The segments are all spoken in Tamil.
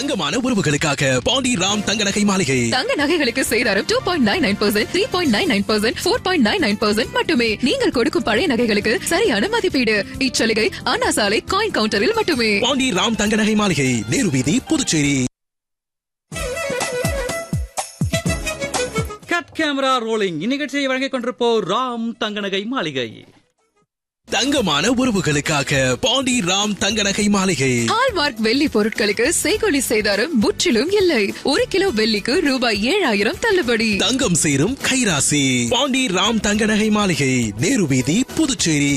தங்கமான உறவுகளுக்காக பாண்டி ராம் தங்க நகை மாளிகை. தங்க நகைகளுக்கு சேதாரம் 2.99%, 3.99%, 4.99% மட்டுமே. நீங்கள் கொடுக்கும் பழைய நகைகளுக்கு சரியான மதிப்பீடு. இச்சலுகை அண்ணா சாலை காயின் கவுண்டரில் மட்டுமே. பாண்டி ராம் தங்க நகை மாளிகை, நேரு வீதி, புதுச்சேரி. கட் கேமரா ரோலிங் இந்நிகழ்ச்சியை வழங்கிக் கொண்டிருப்போம் ராம் தங்க நகை மாளிகை. தங்கமான உறவுகளுக்காக பாண்டி ராம் தங்க நகை மாளிகை. ஹால்மார்க் வெள்ளி பொருட்களுக்கு செய்கூலி சேதாரம் முற்றிலும் இல்லை. 1 கிலோ வெள்ளிக்கு ரூபாய் 7,000 தள்ளுபடி. தங்கம் சேரும் கைராசி. பாண்டி ராம் தங்க நகை மாளிகை, நேரு வீதி, Puducherry.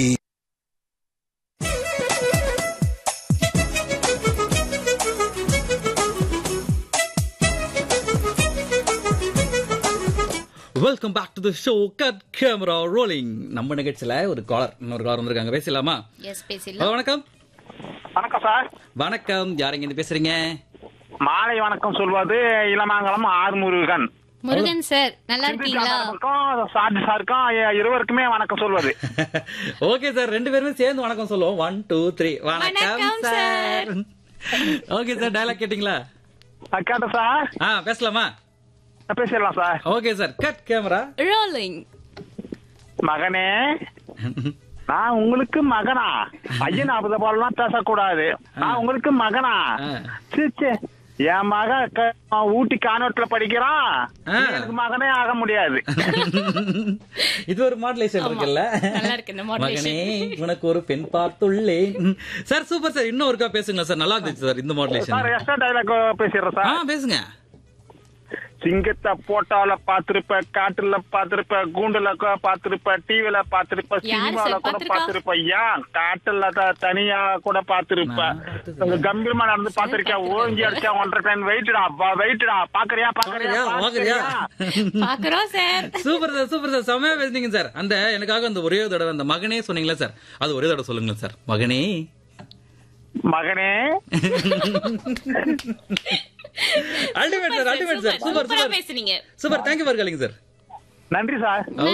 Welcome back to the show cut camera rolling. நம்ம நிகழ்ச்சியில இன்னொரு காலர் வந்திருக்காங்க, பேசலாமா? எஸ், பேசலாம். வணக்கம். வணக்கம் சார். வணக்கம், யாருங்க இருந்து பேசுறீங்க? மாலை வணக்கம் சொல்வது இளமாங்கலம் ஆர் முருகன். முருகன் சார், நல்லா இருக்கீங்களா? சார்ஜ் சாருக்கும் இருவருக்குமே வணக்கம் சொல்வது. ஓகே சார், ரெண்டு பேருமே சேர்ந்து வணக்கம் சொல்லுவோம். 1 2 3 வணக்கம் சார். ஓகே சார், டயலாக் கேட்டீங்களா? கேட்ட சார். பேசலாமா? பேசிடலாம் sir. Okay sir, cut camera rolling. மகனே, நான் உங்களுக்கு மகனா? பையன் அப்பத போலாம் பேசக்கூடாது. நான் உங்களுக்கு மகனா? சீச்சே, என் மக ஊட்டி கான்வென்ட்ல படிக்கிறான், எனக்கு மகனே ஆக முடியாது. இது ஒரு மாடுலேஷன் இருக்குல்ல? மகனே, உனக்கு ஒரு பெண் பார்த்துள்ளேன். சார் சூப்பர் சார், இன்னும் ஒருக்கா பேசுங்க சார், நல்லா இருந்துச்சு சார் இந்த modulation. Sir extra dialogue பேசிடுறேன் sir. பேசுங்க. சிங்கத்தை போட்டால பாத்திருப்ப, காட்டுல பாத்திருப்ப, கூண்டுல பாத்திருப்ப, டிவில பாத்திருப்ப, சினிமால கூட பாத்திருப்ப, ஏன் காட்டுல தனியா கூட பாத்திருப்ப, கம்பீரமா நடந்து பாத்திருக்கேன், ஓஞ்சி அடிச்சா 1.5 டன் வெயிட்டா பாக்குறியா? பாக்குறோம் sir. Super sir, super sir, செமையா பேசுனீங்க சார். அந்த எனக்காக அந்த ஒரே தடவை அந்த மகனே சொன்னீங்களா சார், அது ஒரே தடவை சொல்லுங்க சார். மகனே, மகனே. Ultimate sir, ultimate sir, super super பேசுனீங்க. Super, thank you for calling sir. நன்றி சார்.